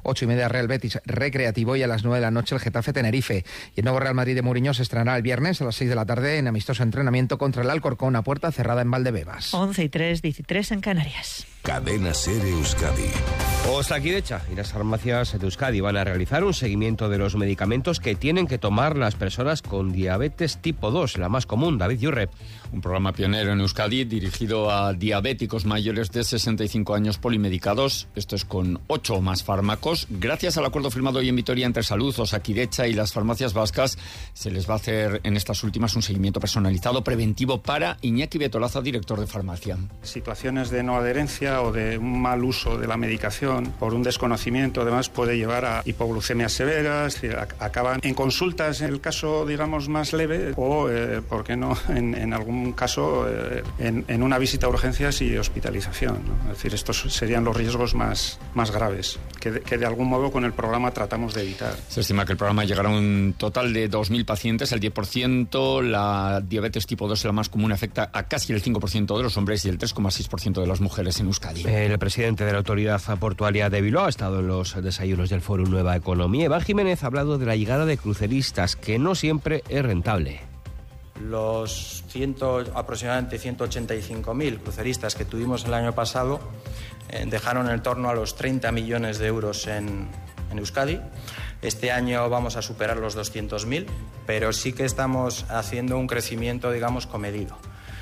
8:30 Real Betis Recreativo y a las 9 de la noche el Getafe Tenerife. Y el nuevo Real Madrid de Mourinho se estrenará el viernes a las 6 de la tarde en amistoso entrenamiento contra el Alcorcón a puerta cerrada en Valdebebas. 11:03, 13 en Canarias. Cadena SER Euskadi. Osakidecha y las farmacias de Euskadi van a realizar un seguimiento de los medicamentos que tienen que tomar las personas con diabetes tipo 2, la más común. David Yurrep. Un programa pionero en Euskadi dirigido a diabéticos mayores de 65 años polimedicados. Esto es con 8 o más fármacos. Gracias al acuerdo firmado hoy en Vitoria entre Salud, Osakidecha y las farmacias vascas, se les va a hacer en estas últimas un seguimiento personalizado preventivo para Iñaki Betolaza, director de farmacia. Situaciones de no adherencia o de un mal uso de la medicación por un desconocimiento, además puede llevar a hipoglucemias severas, acaban en consultas en el caso, digamos, más leve o, ¿por qué no?, en algún caso en una visita a urgencias y hospitalización, ¿no? Es decir, estos serían los riesgos más graves que de algún modo con el programa tratamos de evitar. Se estima que el programa llegará a un total de 2.000 pacientes, el 10%. La diabetes tipo 2 es la más común, afecta a casi el 5% de los hombres y el 3,6% de las mujeres en Euskadi. El presidente de la Autoridad Portuaria de Bilbao ha estado en los desayunos del Foro Nueva Economía. Iván Jiménez ha hablado de la llegada de cruceristas, que no siempre es rentable. Los aproximadamente 185.000 cruceristas que tuvimos el año pasado dejaron en torno a los 30 millones de euros en Euskadi. Este año vamos a superar los 200.000, pero sí que estamos haciendo un crecimiento, digamos, comedido.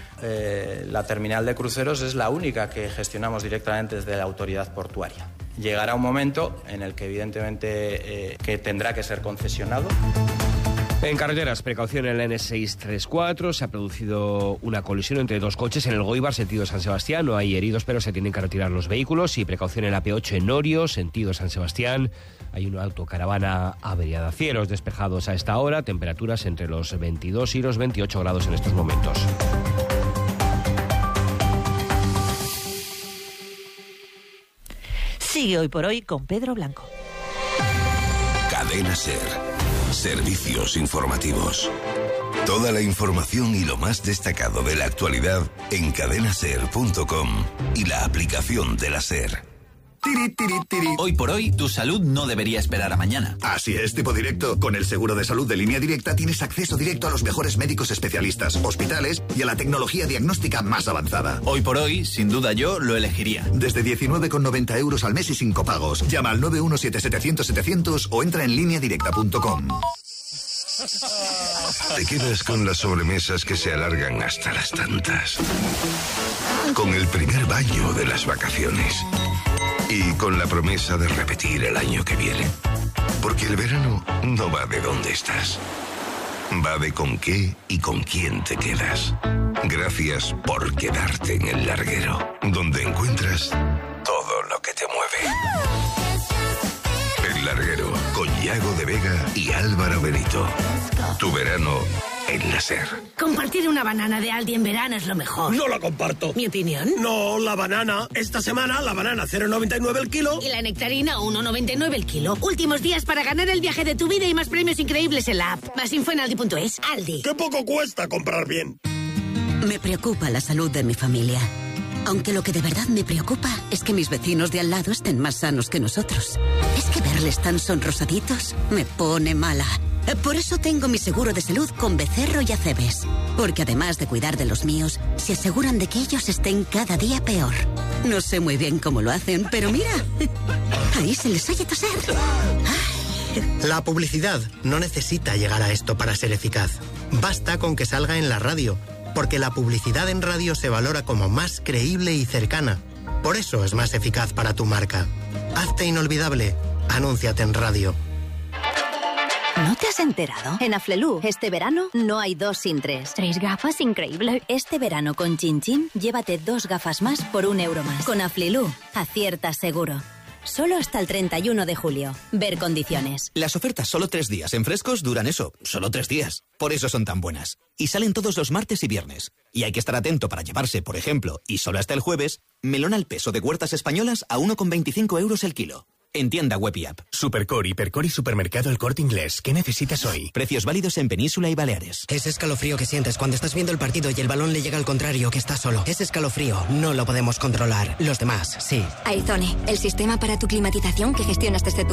La terminal de cruceros es la única que gestionamos directamente desde la autoridad portuaria. Llegará un momento en el que evidentemente que tendrá que ser concesionado. En carreteras, precaución en la N634, se ha producido una colisión entre dos coches en el Goibar, sentido San Sebastián, no hay heridos, pero se tienen que retirar los vehículos. Y precaución en la P8 en Orio, sentido San Sebastián, hay una autocaravana averiada. Cielos despejados a esta hora, temperaturas entre los 22 y los 28 grados en estos momentos. Sigue Hoy por Hoy con Pedro Blanco. Cadena SER. Servicios informativos. Toda la información y lo más destacado de la actualidad en cadenaser.com y la aplicación de la SER. Hoy por hoy, tu salud no debería esperar a mañana. Así es, tipo directo. Con el seguro de salud de Línea Directa tienes acceso directo a los mejores médicos especialistas, hospitales y a la tecnología diagnóstica más avanzada. Hoy por hoy, sin duda yo lo elegiría. Desde 19,90 euros al mes y sin copagos. Llama al 917-700-700 o entra en lineadirecta.com. Te quedas con las sobremesas que se alargan hasta las tantas. Con el primer baño de las vacaciones. Y con la promesa de repetir el año que viene. Porque el verano no va de dónde estás. Va de con qué y con quién te quedas. Gracias por quedarte en el larguero, donde encuentras todo lo que te mueve. El larguero, con Yago de Vega y Álvaro Benito. Tu verano en la SER. Compartir una banana de Aldi en verano es lo mejor. No la comparto. ¿Mi opinión? No, la banana. Esta semana la banana 0,99 el kilo. Y la nectarina 1,99 el kilo. Últimos días para ganar el viaje de tu vida y más premios increíbles en la app. Más info en aldi.es. Aldi. ¡Qué poco cuesta comprar bien! Me preocupa la salud de mi familia. Aunque lo que de verdad me preocupa es que mis vecinos de al lado estén más sanos que nosotros. Es que verles tan sonrosaditos me pone mala. Por eso tengo mi seguro de salud con Becerro y Acebes. Porque además de cuidar de los míos, se aseguran de que ellos estén cada día peor. No sé muy bien cómo lo hacen, pero mira, ahí se les oye toser. Ay. La publicidad no necesita llegar a esto para ser eficaz. Basta con que salga en la radio, porque la publicidad en radio se valora como más creíble y cercana. Por eso es más eficaz para tu marca. Hazte inolvidable. Anúnciate en radio. ¿No te has enterado? En Aflelu, este verano, no hay 2 sin 3. 3 gafas, increíble. Este verano con Chin Chin, llévate 2 gafas más por €1 más. Con Aflelu, aciertas seguro. Solo hasta el 31 de julio. Ver condiciones. Las ofertas solo 3 días en Frescos duran eso, solo 3 días. Por eso son tan buenas. Y salen todos los martes y viernes. Y hay que estar atento para llevarse, por ejemplo, y solo hasta el jueves, melón al peso de Huertas Españolas a 1,25 euros el kilo. En tienda web y app. Supercore, Hipercore y Supermercado El Corte Inglés. ¿Qué necesitas hoy? Precios válidos en Península y Baleares. Ese escalofrío que sientes cuando estás viendo el partido y el balón le llega al contrario, que está solo. Ese escalofrío no lo podemos controlar. Los demás, sí. Aizone, el sistema para tu climatización que gestionas desde tu